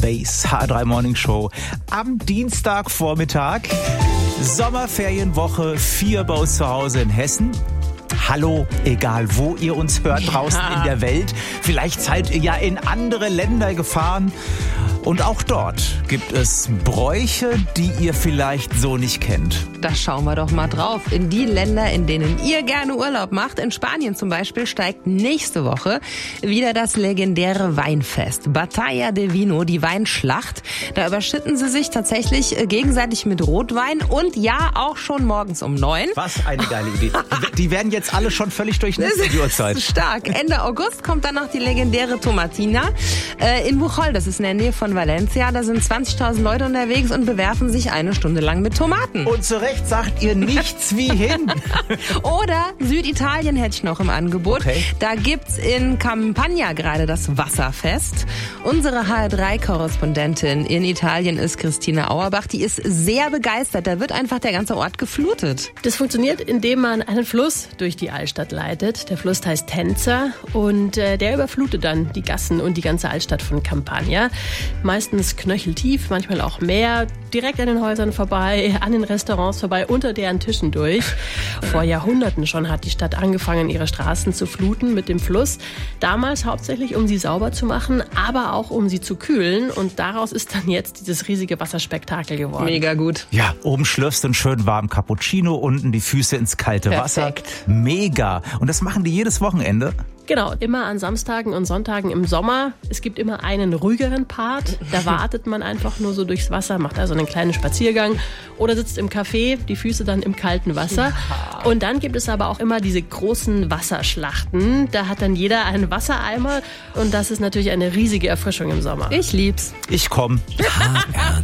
Base, HR3 Morning Show am Dienstagvormittag. Sommerferienwoche 4 bei uns zu Hause in Hessen. Hallo, egal wo ihr uns hört draußen in der Welt. Vielleicht seid ihr ja in andere Länder gefahren. Und auch dort gibt es Bräuche, die ihr vielleicht so nicht kennt. Da schauen wir doch mal drauf. In die Länder, in denen ihr gerne Urlaub macht. In Spanien zum Beispiel steigt nächste Woche wieder das legendäre Weinfest. Batalla de Vino, die Weinschlacht. Da überschütten sie sich tatsächlich gegenseitig mit Rotwein und ja, auch schon morgens um 9. Was eine geile Idee. Die werden jetzt alle schon völlig durchnässt in die Uhrzeit. Stark. Ende August kommt dann noch die legendäre Tomatina in Buchol. Das ist in der Nähe von Valencia. Da sind 20.000 Leute unterwegs und bewerfen sich eine Stunde lang mit Tomaten. Und zu Recht sagt ihr nichts wie hin. Oder Süditalien hätte ich noch im Angebot. Okay. Da gibt's in Campania gerade das Wasserfest. Unsere HR3-Korrespondentin in Italien ist Christina Auerbach. Die ist sehr begeistert. Da wird einfach der ganze Ort geflutet. Das funktioniert, indem man einen Fluss durch die Altstadt leitet. Der Fluss heißt Tenza und der überflutet dann die Gassen und die ganze Altstadt von Campania. Meistens knöcheltief, manchmal auch mehr, direkt an den Häusern vorbei, an den Restaurants vorbei, unter deren Tischen durch. Vor Jahrhunderten schon hat die Stadt angefangen, ihre Straßen zu fluten mit dem Fluss. Damals hauptsächlich, um sie sauber zu machen, aber auch um sie zu kühlen. Und daraus ist dann jetzt dieses riesige Wasserspektakel geworden. Mega gut. Ja, oben schlürfst du einen schön warmen Cappuccino, unten die Füße ins kalte Perfekt. Wasser. Mega. Und das machen die jedes Wochenende? Genau, immer an Samstagen und Sonntagen im Sommer. Es gibt immer einen ruhigeren Part. Da wartet man einfach nur so durchs Wasser, macht also einen kleinen Spaziergang oder sitzt im Café, die Füße dann im kalten Wasser. Und dann gibt es aber auch immer diese großen Wasserschlachten. Da hat dann jeder einen Wassereimer und das ist natürlich eine riesige Erfrischung im Sommer. Ich lieb's. Ich komm.